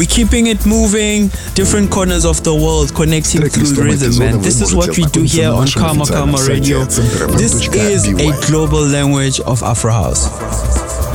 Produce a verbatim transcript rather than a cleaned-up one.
We're keeping it moving, different corners of the world, connecting through rhythm, and this is what we do here on Karma Karma Radio. This is a global language of Afro House.